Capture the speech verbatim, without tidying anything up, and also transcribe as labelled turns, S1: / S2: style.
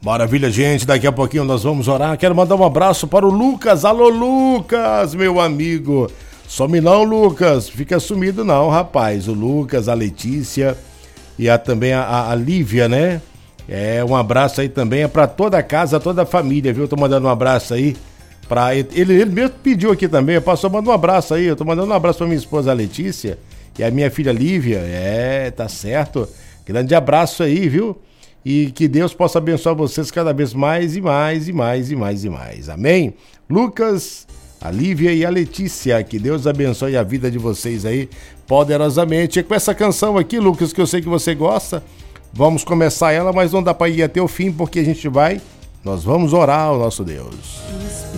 S1: Maravilha, gente, daqui a pouquinho nós vamos orar. Quero mandar um abraço para o Lucas. Alô, Lucas, meu amigo. Some não, Lucas, fica sumido não, rapaz. O Lucas, a Letícia e a, também a, a Lívia, né? É, um abraço aí também, é para toda a casa, toda a família, viu? Tô mandando um abraço aí para ele, ele mesmo pediu aqui também, passou, manda um abraço aí. Eu tô mandando um abraço para minha esposa, a Letícia, e a minha filha Lívia. É, tá certo. Grande abraço aí, viu? E que Deus possa abençoar vocês cada vez mais e mais e mais e mais e mais. Amém? Lucas, a Lívia e a Letícia, que Deus abençoe a vida de vocês aí poderosamente. E com essa canção aqui, Lucas, que eu sei que você gosta, vamos começar ela, mas não dá para ir até o fim, porque a gente vai, nós vamos orar ao nosso Deus.